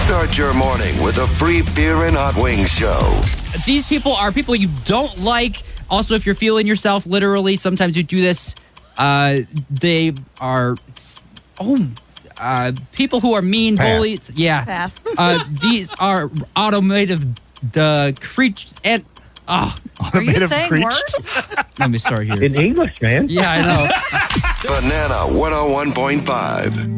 Start your morning with a free beer and hot wings show. These people are people you don't like. Also, if you're feeling yourself, literally, sometimes you do this. They are people who are mean bullies. Yeah. These are automotive creatures and Are you saying words? Let me start here. In English, man. Yeah, I know. Banana 101.5.